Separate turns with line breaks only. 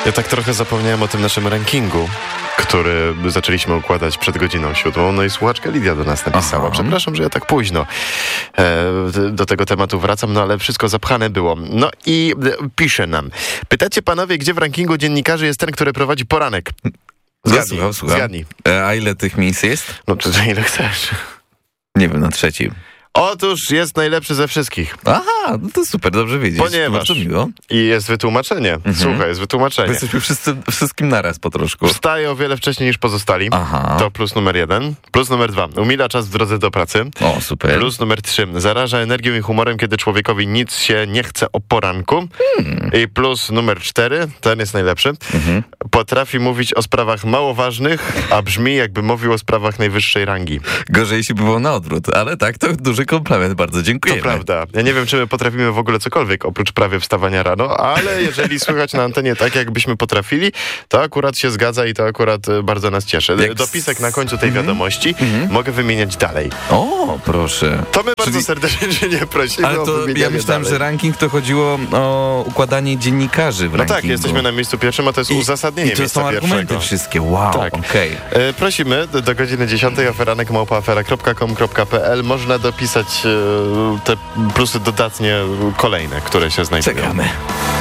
Ja tak trochę zapomniałem o tym naszym rankingu, który zaczęliśmy układać przed godziną 7. No i słuchaczka Lidia do nas napisała.
Aha.
Przepraszam, że ja tak późno do tego tematu wracam, no ale wszystko zapchane było. No i pisze nam. Pytacie panowie, gdzie w rankingu dziennikarzy jest ten, który prowadzi poranek?
Słucham.
Zgadnij.
A ile tych miejsc jest?
No czy ile chcesz?
Nie wiem, na trzecim.
Otóż jest najlepszy ze wszystkich.
Aha, no to super, dobrze wiedzieć.
Ponieważ-
Bardzo miło.
I jest wytłumaczenie. Słuchaj, jest
Bo
wytłumaczenie.
jesteśmy wszystkim naraz po troszku.
Wstaje o wiele wcześniej niż pozostali.
Aha.
To plus numer 1. Plus numer 2. Umila czas w drodze do pracy.
O, super.
Plus numer 3. Zaraża energią i humorem, kiedy człowiekowi nic się nie chce o poranku. I plus numer 4. Ten jest najlepszy. Potrafi mówić o sprawach mało ważnych, a brzmi jakby mówił o sprawach najwyższej rangi.
Gorzej się było na odwrót, ale tak, to duży komplement, bardzo
To
dziękujemy.
prawda. Ja nie wiem, czy my potrafimy w ogóle cokolwiek, oprócz prawie wstawania rano, ale jeżeli słychać na antenie tak, jakbyśmy potrafili, to akurat się zgadza i to akurat bardzo nas cieszy.
Jak
Dopisek na końcu tej wiadomości mogę wymieniać dalej.
O, proszę.
To my bardzo
Czyli-
serdecznie prosimy
Ale
o
to
wymienianie
ja myślałem,
dalej.
że ranking to chodziło o układanie dziennikarzy w
No
rankingu.
tak, jesteśmy na miejscu pierwszym, a to jest uzasadnienie
I to
miejsca
są argumenty
pierwszego.
wszystkie, wow,
Tak.
okej.
Prosimy do godziny 10 aferanek@afera.com.pl. Można dopisać te plusy dodatnie kolejne, które się znajdują.
Czekamy.